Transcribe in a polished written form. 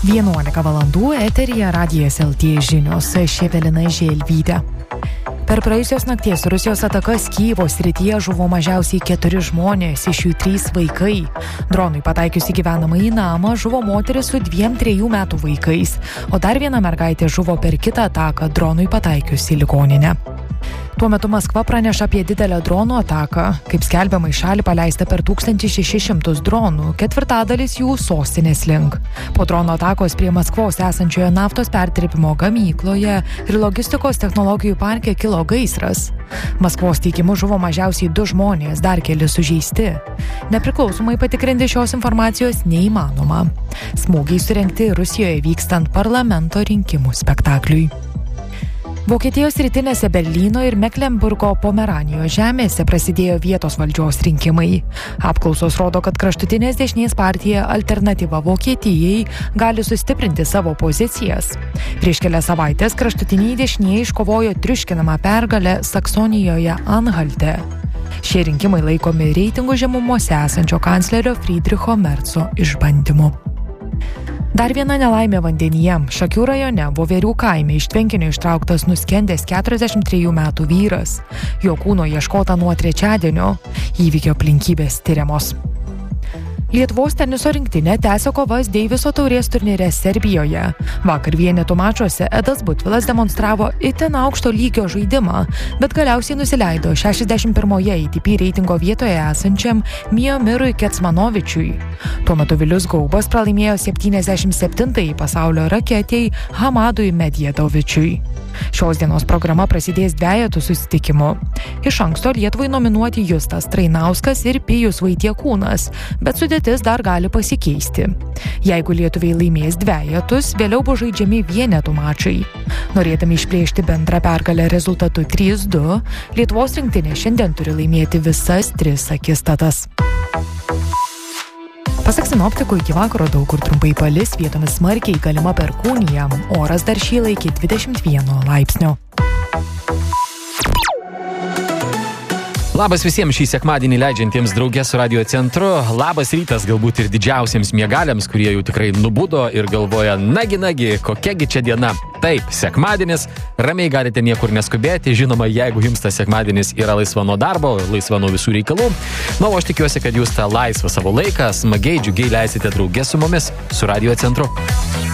11 valandų eteryje Radijas LT žinios, Evelina Želvytė. Per praėjusios nakties Rusijos atakas Kyjivo srityje žuvo mažiausiai 4 žmonės, iš jų 3 vaikai. Dronui pataikius į gyvenamąjį namą žuvo moteris su 2-3 metų vaikais, o dar viena mergaitė žuvo per kitą ataką dronui pataikius į ligoninę. Tuo metu Maskva praneša apie didelę dronų ataką. Kaip skelbiama, į šalį paleista per 1600 dronų, 4/4 jų sostinės link. Po dronų atakos prie Maskvos esančioje naftos perdirbimo gamykloje ir logistikos technologijų parke kilo gaisras. Maskvos teigimu žuvo mažiausiai 2 žmonės, dar keli sužeisti. Nepriklausomai patikrinti šios informacijos neįmanoma. Smūgiai surengti Rusijoje vykstant parlamento rinkimų spektakliui. Vokietijos rytinėse Berlyno ir Meklenburgo Pomeranijos žemėse prasidėjo vietos valdžios rinkimai. Apklausos rodo, kad kraštutinės dešinės partija Alternatyva Vokietijai gali sustiprinti savo pozicijas. Prieš kelias savaitės kraštutiniai dešinieji iškovojo triuškinamą pergalę Saksonijoje Anhalte. Šie rinkimai laikomi reitingų žemumose esančio kanclerio Friedricho Merzo išbandymu. Dar viena nelaimė vandenyje. Šakių rajone Voverių kaime iš tvenkinio ištrauktas nuskendęs 43 metų vyras. Jo kūno ieškota nuo trečiadienio. Įvykio aplinkybės tiriamos. Lietuvos teniso rinktinė tęsia kovas Deiviso taurės turnyre Serbijoje. Vakar vienetų mačuose Edas Butvilas demonstravo itin aukšto lygio žaidimą, bet galiausiai nusileido 61 ATP reitingo vietoje esančiam Miomirui Kecmanovičiui. Tuo metu Vilius Gaubas pralaimėjo 77 pasaulio raketei Hamadui Medjedovičiui. Šios dienos programa prasidės dvejetų susitikimu. Iš anksto Lietuvai nominuoti Justas Trainauskas ir Pijus Vaitiekūnas, bet sudėtis dar gali pasikeisti. Jeigu lietuviai laimės dvejetus, vėliau bus žaidžiami vienetų mačai. Norėdami išplėšti bendrą pergalę rezultatu 3-2, Lietuvos rinktinė šiandien turi laimėti visas 3 akistatas. Pasak sinoptikų, iki vakaro daug kur trumpai palis, vietomis smarkiai galima perkūnija. Oras dar šyla iki 21 laipsnio. Labas visiems šį sekmadienį leidžiantiems drauge su Radio Centru. Labas rytas galbūt ir didžiausiems miegaliams, kurie jau tikrai nubudo ir galvoja, nagi, kokiagi čia diena. Taip, sekmadienis, ramiai galite niekur neskubėti. Žinoma, jeigu jums tas sekmadienis yra laisva nuo darbo, laisva nuo visų reikalų. O aš tikiuosi, kad jūs tą laisvą savo laiką smagiai, džiugiai leisite drauge su mumis, su Radio Centru.